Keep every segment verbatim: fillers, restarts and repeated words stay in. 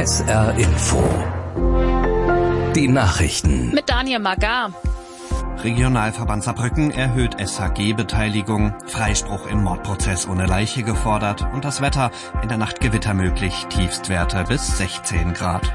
S R Info. Die Nachrichten. Mit Daniel Magar. Regionalverband Saarbrücken erhöht S H G-Beteiligung, Freispruch im Mordprozess ohne Leiche gefordert und das Wetter, in der Nacht Gewitter möglich, Tiefstwerte bis sechzehn Grad.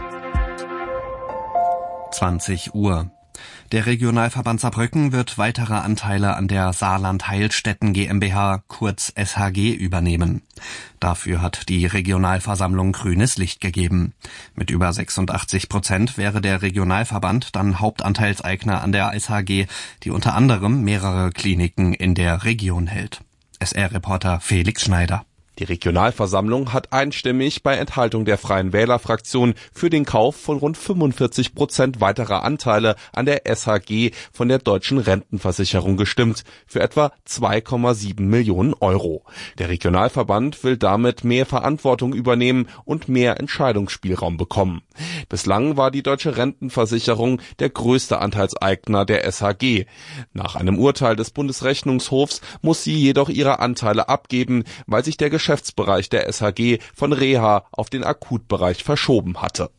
zwanzig Uhr. Der Regionalverband Saarbrücken wird weitere Anteile an der Saarland Heilstätten GmbH, kurz S H G, übernehmen. Dafür hat die Regionalversammlung grünes Licht gegeben. Mit über sechsundachtzig Prozent wäre der Regionalverband dann Hauptanteilseigner an der S H G, die unter anderem mehrere Kliniken in der Region hält. S R-Reporter Felix Schneider. Die Regionalversammlung hat einstimmig bei Enthaltung der Freien Wählerfraktion für den Kauf von rund fünfundvierzig Prozent weiterer Anteile an der S H G von der Deutschen Rentenversicherung gestimmt, für etwa zwei Komma sieben Millionen Euro. Der Regionalverband will damit mehr Verantwortung übernehmen und mehr Entscheidungsspielraum bekommen. Bislang war die Deutsche Rentenversicherung der größte Anteilseigner der S H G. Nach einem Urteil des Bundesrechnungshofs muss sie jedoch ihre Anteile abgeben, weil sich der Geschäftsbereich der S H G von Reha auf den Akutbereich verschoben hatte.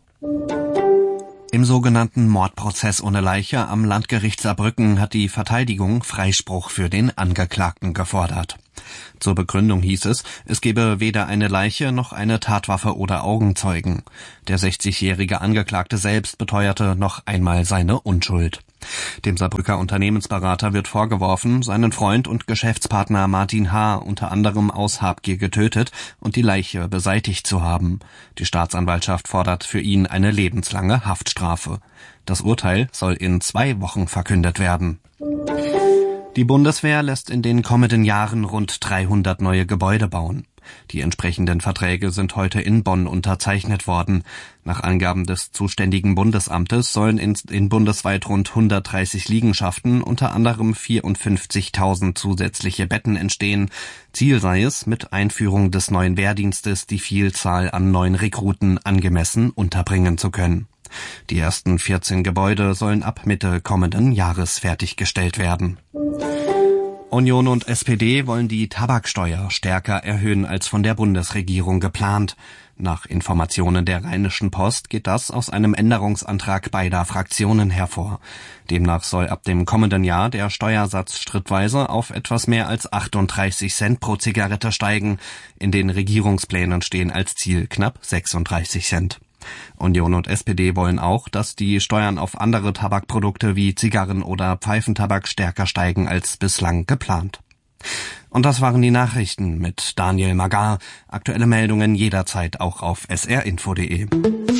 Im sogenannten Mordprozess ohne Leiche am Landgericht Saarbrücken hat die Verteidigung Freispruch für den Angeklagten gefordert. Zur Begründung hieß es, es gebe weder eine Leiche noch eine Tatwaffe oder Augenzeugen. Der sechzigjährige Angeklagte selbst beteuerte noch einmal seine Unschuld. Dem Saarbrücker Unternehmensberater wird vorgeworfen, seinen Freund und Geschäftspartner Martin H. unter anderem aus Habgier getötet und die Leiche beseitigt zu haben. Die Staatsanwaltschaft fordert für ihn eine lebenslange Haftstrafe. Das Urteil soll in zwei Wochen verkündet werden. Die Bundeswehr lässt in den kommenden Jahren rund dreihundert neue Gebäude bauen. Die entsprechenden Verträge sind heute in Bonn unterzeichnet worden. Nach Angaben des zuständigen Bundesamtes sollen in, in bundesweit rund hundertdreißig Liegenschaften unter anderem vierundfünfzigtausend zusätzliche Betten entstehen. Ziel sei es, mit Einführung des neuen Wehrdienstes die Vielzahl an neuen Rekruten angemessen unterbringen zu können. Die ersten vierzehn Gebäude sollen ab Mitte kommenden Jahres fertiggestellt werden. Union und S P D wollen die Tabaksteuer stärker erhöhen als von der Bundesregierung geplant. Nach Informationen der Rheinischen Post geht das aus einem Änderungsantrag beider Fraktionen hervor. Demnach soll ab dem kommenden Jahr der Steuersatz schrittweise auf etwas mehr als achtunddreißig Cent pro Zigarette steigen. In den Regierungsplänen stehen als Ziel knapp sechsunddreißig Cent. Union und S P D wollen auch, dass die Steuern auf andere Tabakprodukte wie Zigarren oder Pfeifentabak stärker steigen als bislang geplant. Und das waren die Nachrichten mit Daniel Magar. Aktuelle Meldungen jederzeit auch auf s r info punkt d e.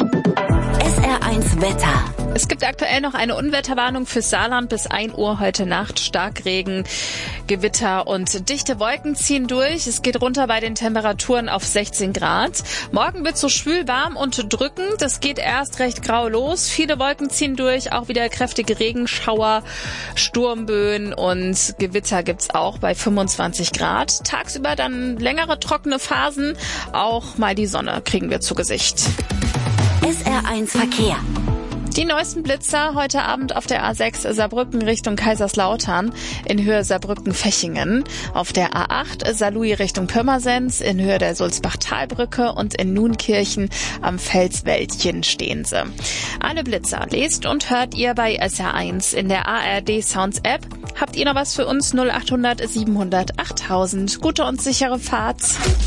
S R eins Wetter. Es gibt aktuell noch eine Unwetterwarnung fürs Saarland bis ein Uhr heute Nacht. Starkregen, Gewitter und dichte Wolken ziehen durch. Es geht runter bei den Temperaturen auf sechzehn Grad. Morgen wird so schwül, warm und drückend. Es geht erst recht grau los. Viele Wolken ziehen durch, auch wieder kräftige Regenschauer, Sturmböen und Gewitter gibt's auch bei fünfundzwanzig Grad. Tagsüber dann längere trockene Phasen. Auch mal die Sonne kriegen wir zu Gesicht. S R eins Verkehr. Die neuesten Blitzer heute Abend auf der A sechs Saarbrücken Richtung Kaiserslautern in Höhe Saarbrücken-Fechingen, auf der A acht Saarlouis Richtung Pirmasens in Höhe der Sulzbach-Talbrücke und in Nunkirchen am Felswäldchen stehen sie. Alle Blitzer lest und hört ihr bei S R eins in der A R D Sounds App. Habt ihr noch was für uns? null achthundert siebenhundert achttausend. Gute und sichere Fahrt.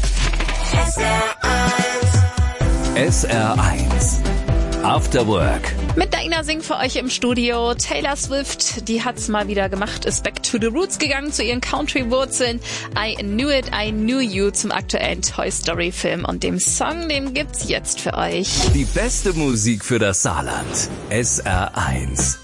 S R eins. S R eins. After Work. Mit Daina Singh für euch im Studio. Taylor Swift, die hat's mal wieder gemacht, ist back to the roots gegangen, zu ihren Country-Wurzeln. I Knew It, I Knew You zum aktuellen Toy Story-Film. Und dem Song, den gibt's jetzt für euch. Die beste Musik für das Saarland. S R eins.